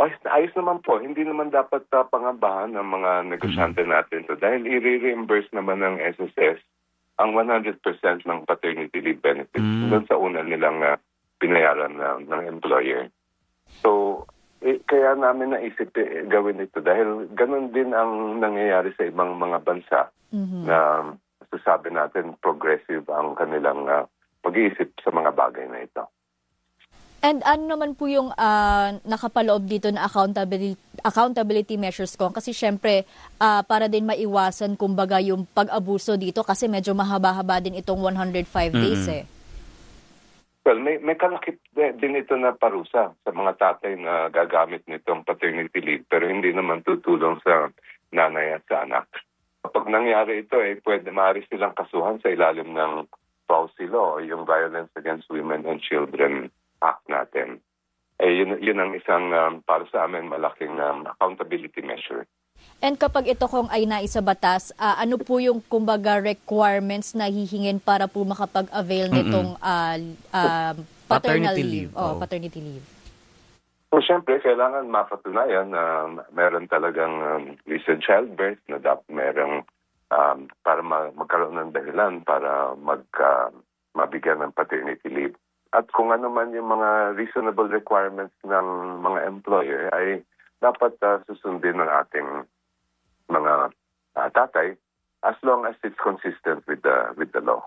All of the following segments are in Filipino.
Ayos naman po. Hindi naman dapat pangabahan ng mga negosyante natin to dahil i-reimburse naman ng SSS ang 100% ng paternity leave benefits doon sa una nilang pinayaran ng employer. So, kaya namin naisip gawin ito dahil ganun din ang nangyayari sa ibang mga bansa na sasabi natin progressive ang kanilang pag-iisip sa mga bagay na ito. And ano naman po yung nakapaloob dito na accountability measures ko? Kasi syempre, para din maiwasan kumbaga yung pag-abuso dito kasi medyo mahaba-haba din itong 105 days eh. Well, may kalakip din ito na parusa sa mga tatay na gagamit nitong paternity leave pero hindi naman tutulong sa nanay at sa anak. Kapag nangyari ito, maaari silang kasuhan sa ilalim ng FAUSI law, yung Violence Against Women and Children Act natin. Yun ang isang para sa amin malaking accountability measure. And kapag ito kung ay naisa batas, ano po yung kumbaga requirements na hihingin para po makapag-avail nitong paternity leave? Paternity leave. So, siyempre, kailangan mapatunayan na meron talagang recent childbirth na dapat merong para magkaroon ng dahilan para mabigyan ng paternity leave. At kung ano man yung mga reasonable requirements ng mga employer ay dapat susundin ng ating mga tatay as long as it's consistent with the law.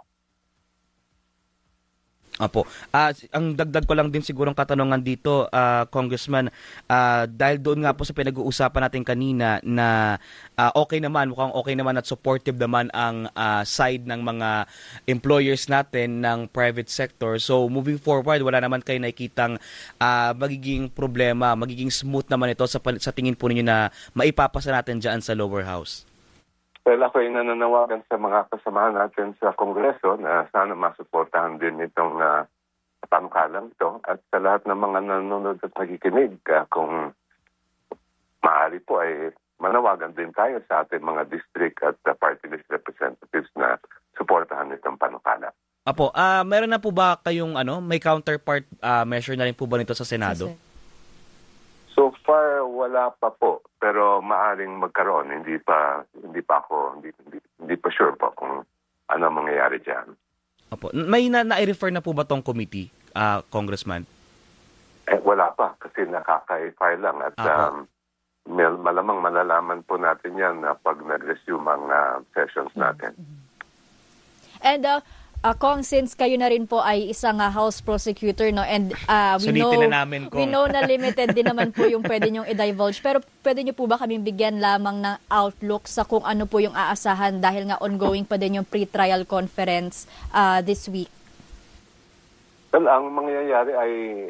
Apo. Ang dagdag ko lang din sigurong katanungan dito, Congressman, dahil doon nga po sa pinag-uusapan natin kanina na mukhang okay naman at supportive naman ang side ng mga employers natin ng private sector. So moving forward, wala naman kayo nakikitang magiging problema, magiging smooth naman ito sa tingin po ninyo na maipapasa natin dyan sa lower house. Well, ako ay nananawagan sa mga kasamahan natin sa Kongreso na sana masuportahan din itong panukalang ito at sa lahat ng mga nanonood at nakikinig kung maaari po ay manawagan din tayo sa ating mga district at party list representatives na suportahan itong panukala. Apo, meron na po ba kayong may counterpart measure na rin po ba nito sa Senado? So far wala pa po pero maaring magkaroon hindi pa sure po kung ano mangyayari diyan. Opo. May na-refer na po ba tong committee, Congressman? Wala pa kasi nakaka-file lang at malamang malalaman po natin yan pag nag-resume ang sessions natin. And Kong, since kayo na rin po ay isang House Prosecutor, no, and we know na limited din naman po yung pwede nyong i-divulge, pero pwede nyo po ba kaming bigyan lamang ng outlook sa kung ano po yung aasahan dahil nga ongoing pa din yung pre-trial conference this week? Well, ang mangyayari ay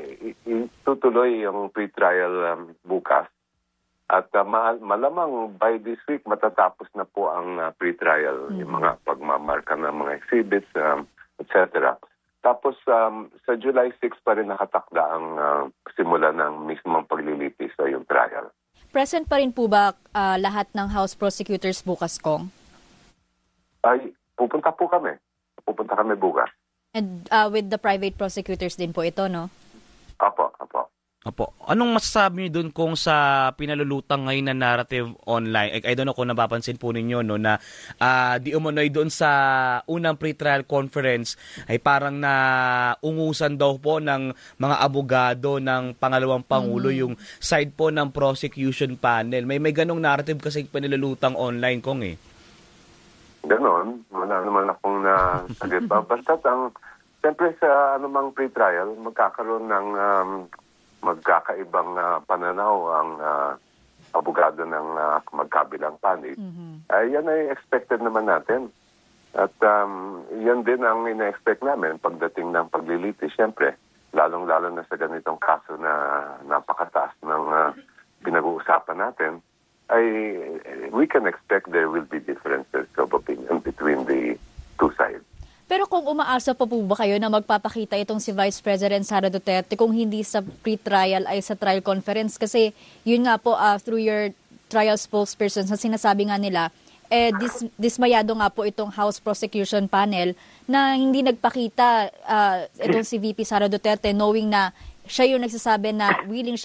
tutuloy yung pre-trial bukas. At malamang by this week matatapos na po ang pre-trial, yung mga pagmamarka ng mga exhibits, etc. Tapos sa July 6 pa rin nakatakda ang simula ng mismong paglilitis sa yung trial. Present pa rin po ba lahat ng House Prosecutors bukas, Kong? Ay, pupunta kami. Pupunta kami bukas. And with the private prosecutors din po ito, no? Apo. Anong masasabi niyo doon kung sa pinalulutang ngayon na narrative online? I don't know kung napapansin po ninyo no, na di umano'y doon sa unang pre-trial conference ay parang naungusan daw po ng mga abogado ng pangalawang pangulo yung side po ng prosecution panel. May ganong narrative kasi pinalulutang online, Kong eh. Ganon. Wala naman akong nasagot pa. Basta siyempre sa anumang pre-trial magkakaroon ng magkakaibang pananaw ang abogado ng magkabilang panig. Yan ay expected naman natin. At yan din ang ina-expect namin pagdating ng paglilitis. Siyempre, lalong-lalo na sa ganitong kaso na napakataas ng pinag-uusapan natin, we can expect there will be differences of opinion between the two sides. Pero kung umaasa pa po ba kayo na magpapakita itong si Vice President Sara Duterte kung hindi sa pre-trial ay sa trial conference? Kasi yun nga po, through your trial spokesperson, sa sinasabi nga nila, dismayado nga po itong House Prosecution Panel na hindi nagpakita itong si VP Sara Duterte knowing na siya yung nagsasabi na willing